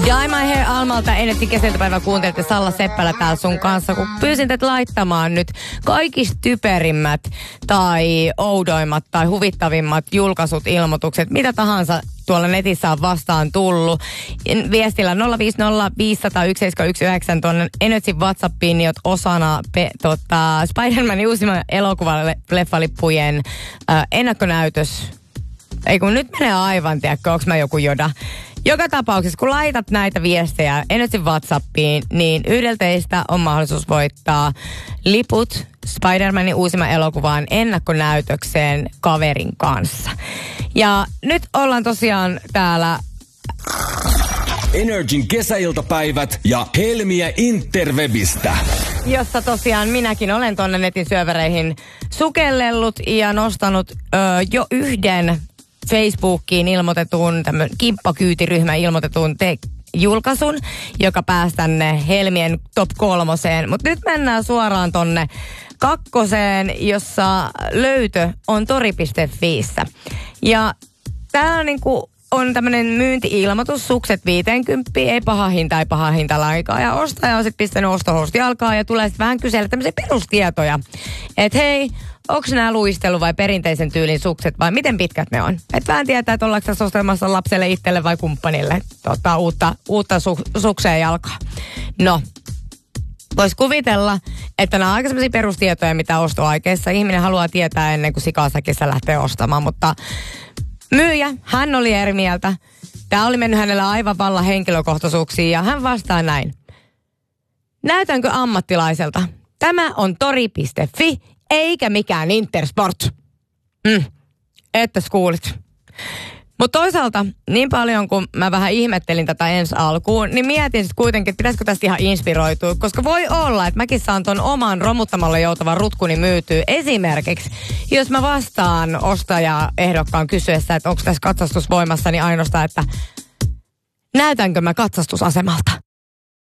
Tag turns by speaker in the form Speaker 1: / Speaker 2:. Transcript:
Speaker 1: Jaima he Almalta Enetin kesiltäpäivä kuuntelitte Salla Seppälä täällä sun kanssa, kun pyysin teitä laittamaan nyt kaikista typerimmät tai oudoimmat tai huvittavimmat julkaisut, ilmoitukset, mitä tahansa tuolla netissä on vastaan tullut. Viestillä 050 500 1719 tuonne Energyn WhatsAppiin, niin oot osana Spider-Manin uusimman elokuvaleffalippujen ennakkonäytös. Ei kun nyt menee aivan, tiedätkö, onko mä joku joda. Joka tapauksessa, kun laitat näitä viestejä Energyn WhatsAppiin, niin yhdellä teistä on mahdollisuus voittaa liput Spider-Manin uusimman elokuvaan ennakkonäytökseen kaverin kanssa. Ja nyt ollaan tosiaan täällä
Speaker 2: Energyn kesäiltapäivät ja Helmiä Interwebistä,
Speaker 1: jossa tosiaan minäkin olen tuonne netin syövereihin sukellellut ja nostanut jo yhden Facebookiin ilmoitetun, tämmöinen kimppakyytiryhmän ilmoitetun julkaisun, joka pääsi tänne Helmien top 3. Mutta nyt mennään suoraan tonne 2, jossa löytö on tori.fiissä. Ja täällä niinku on tämmöinen myynti-ilmoitus, sukset 50, ei paha hinta lainkaan. Ja ostaja on sitten pistänyt ostohousut jalkaan ja tulee sitten vähän kysellä tämmöisiä perustietoja. Että hei, onko nämä luistelu vai perinteisen tyylin sukset vai miten pitkät ne on? Että vähän tietää, että ollaanko tässä ostamassa lapselle, itselle vai kumppanille uutta sukseen jalkaa. No, voisi kuvitella, että nämä on aika sellaisia perustietoja, mitä ostoaikeissa ihminen haluaa tietää ennen kuin sikasäkissä lähtee ostamaan, mutta myyjä, hän oli eri mieltä. Tämä oli mennyt hänellä aivan vallan henkilökohtaisuuksiin ja hän vastaa näin. Näytänkö ammattilaiselta? Tämä on tori.fi eikä mikään Intersport. Ettäs kuulit. Mutta toisaalta niin paljon kun mä vähän ihmettelin tätä ensi alkuun, niin mietin sitten kuitenkin, että pitäisikö tästä ihan inspiroitua. Koska voi olla, että mäkin saan ton oman romuttamalle joutavan rutkuni myytyä. Esimerkiksi, jos mä vastaan ostaja-ehdokkaan kysyessä, että onko tässä katsastus voimassa, niin ainoastaan, että näytänkö mä katsastusasemalta.